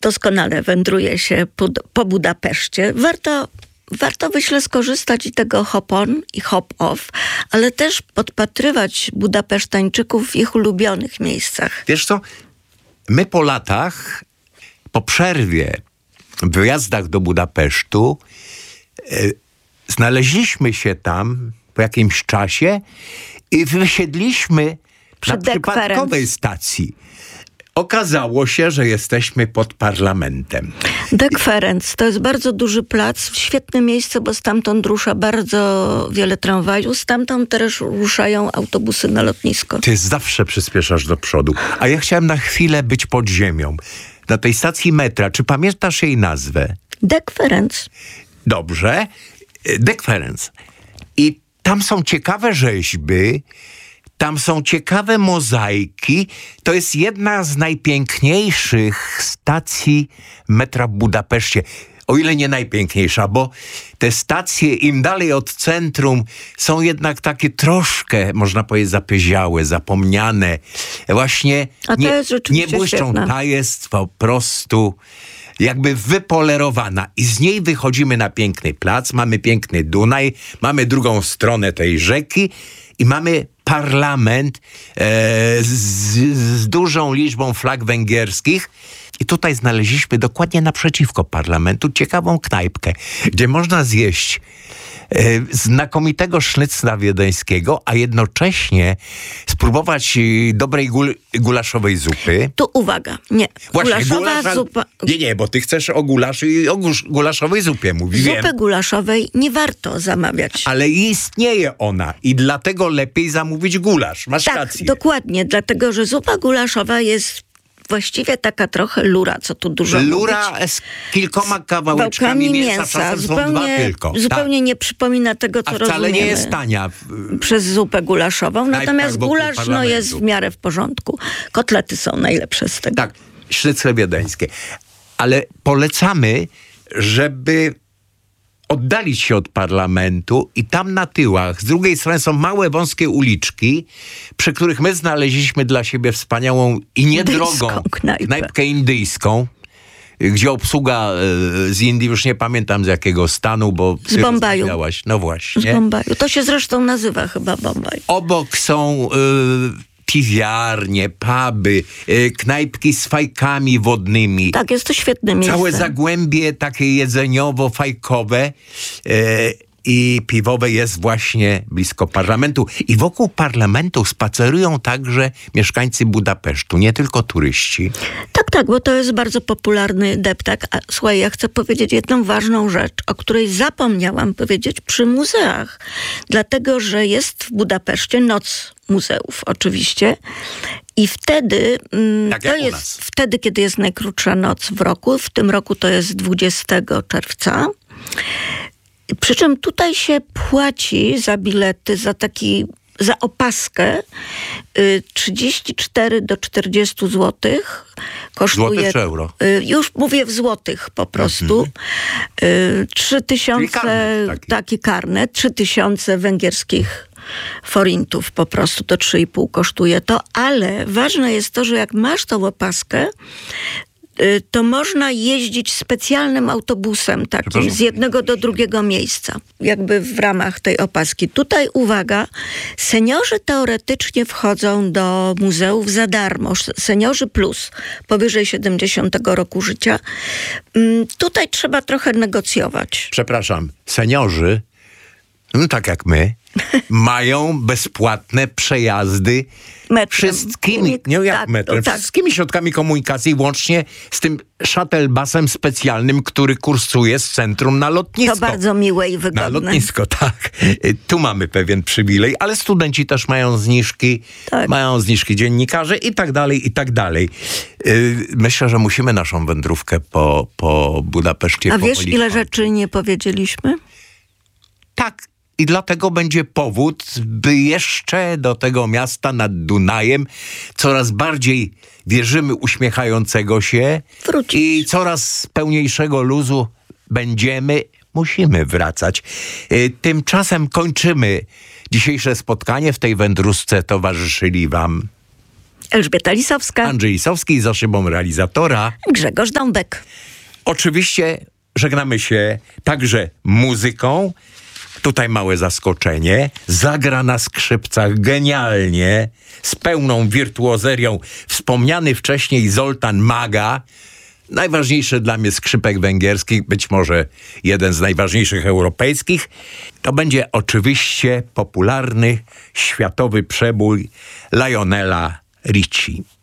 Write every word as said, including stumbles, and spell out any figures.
doskonale wędruje się po, po Budapeszcie. Warto, warto myślę skorzystać i tego hop-on i hop-off, ale też podpatrywać Budapesztańczyków w ich ulubionych miejscach. Wiesz co, my po latach, po przerwie w wyjazdach do Budapesztu, yy, znaleźliśmy się tam po jakimś czasie i wysiedliśmy Przed na przypadkowej stacji. Okazało się, że jesteśmy pod parlamentem. Dek Ferenc to jest bardzo duży plac, świetne miejsce, bo stamtąd rusza bardzo wiele tramwajów, stamtąd też ruszają autobusy na lotnisko. Ty zawsze przyspieszasz do przodu. A ja chciałem na chwilę być pod ziemią. Na tej stacji metra. Czy pamiętasz jej nazwę? Dek Ferenc. Dobrze. Dek Ferenc. I tam są ciekawe rzeźby, tam są ciekawe mozaiki. To jest jedna z najpiękniejszych stacji metra w Budapeszcie. O ile nie najpiękniejsza, bo te stacje im dalej od centrum są jednak takie troszkę, można powiedzieć, zapyziałe, zapomniane. Właśnie A to nie, jest rzeczywiście nie błyszczą. świetne. Ta jest po prostu jakby wypolerowana i z niej wychodzimy na piękny plac, mamy piękny Dunaj, mamy drugą stronę tej rzeki i mamy parlament e, z, z dużą liczbą flag węgierskich. I tutaj znaleźliśmy dokładnie naprzeciwko parlamentu ciekawą knajpkę, gdzie można zjeść e, znakomitego sznycla wiedeńskiego, a jednocześnie spróbować e, dobrej gul, gulaszowej zupy. Tu uwaga, nie. Właśnie, Gulaszowa gulasz, zupa... Nie, nie, bo ty chcesz o gulaszu i o gusz, gulaszowej zupie, mówi, Zupy wiem. gulaszowej nie warto zamawiać. Ale istnieje ona i dlatego lepiej zamówić gulasz. Masz Tak, rację. dokładnie, dlatego że zupa gulaszowa jest właściwie taka trochę lura, co tu dużo Lura mówić. z kilkoma kawałeczkami Kawałkami mięsa, mięsa, czasem są dwa zupełnie, tylko. zupełnie nie przypomina tego, co A wcale rozumiemy nie jest tania. przez zupę gulaszową, natomiast wokół gulasz no, parlamentu. jest w miarę w porządku. Kotlety są najlepsze z tego. Tak, sznycle wiedeńskie. Ale polecamy, żeby oddalić się od parlamentu i tam na tyłach, z drugiej strony są małe, wąskie uliczki, przy których my znaleźliśmy dla siebie wspaniałą i niedrogą Indyjską knajpę. knajpkę indyjską, gdzie obsługa e, z Indii, już nie pamiętam z jakiego stanu, bo Z Bombaju. rozmawiałaś. No właśnie. Z Bombaju. To się zresztą nazywa chyba Bombaj. Obok są y, piwiarnie, puby, y, knajpki z fajkami wodnymi. Tak, jest to świetne miejsce. Całe zagłębie takie jedzeniowo-fajkowe y, i piwowe jest właśnie blisko parlamentu. I wokół parlamentu spacerują także mieszkańcy Budapesztu, nie tylko turyści. Tak, tak, bo to jest bardzo popularny deptak. A słuchaj, ja chcę powiedzieć jedną ważną rzecz, o której zapomniałam powiedzieć przy muzeach. Dlatego, że jest w Budapeszcie noc muzeów oczywiście. I wtedy, mm, Tak to jak u jest nas. wtedy, kiedy jest najkrótsza noc w roku. W tym roku to jest dwudziestego czerwca. Przy czym tutaj się płaci za bilety, za taki, za opaskę y, trzydzieści cztery do czterdziestu złotych. Kosztuje, Złotych czy euro? Y, już mówię w złotych po prostu. Y, trzy tysiące, Czyli karnet taki. taki karnet, trzy tysiące węgierskich forintów po prostu, to trzy i pół kosztuje to, ale ważne jest to, że jak masz tą opaskę, to można jeździć specjalnym autobusem takim z jednego do drugiego miejsca, jakby w ramach tej opaski. Tutaj uwaga, seniorzy teoretycznie wchodzą do muzeów za darmo, seniorzy plus, powyżej siedemdziesiątego roku życia. Tutaj trzeba trochę negocjować. Przepraszam, seniorzy, no tak jak my, mają bezpłatne przejazdy Metrem. wszystkimi, nie jak Tak, metrem, tak. wszystkimi środkami komunikacji, łącznie z tym shuttlebusem specjalnym, który kursuje z centrum na lotnisko. To bardzo miłe i Na wygodne. lotnisko, tak. Tu mamy pewien przywilej, ale studenci też mają zniżki, Tak. mają zniżki dziennikarze i tak dalej, i tak dalej. Yy, Myślę, że musimy naszą wędrówkę po, po Budapeszcie A wiesz, powoli ile kończyć. rzeczy nie powiedzieliśmy? Tak. I dlatego będzie powód, by jeszcze do tego miasta nad Dunajem coraz bardziej wierzymy uśmiechającego się Wrócić. i coraz pełniejszego luzu będziemy, musimy wracać. Y, Tymczasem kończymy dzisiejsze spotkanie. W tej wędrówce towarzyszyli wam Elżbieta Lisowska. Andrzej Lisowski, za szybą realizatora Grzegorz Dąbek. Oczywiście żegnamy się także muzyką. Tutaj małe zaskoczenie. Zagra na skrzypcach genialnie, z pełną wirtuozerią wspomniany wcześniej Zoltán Maga. Najważniejszy dla mnie skrzypek węgierskich, być może jeden z najważniejszych europejskich. To będzie oczywiście popularny światowy przebój Lionela Richie.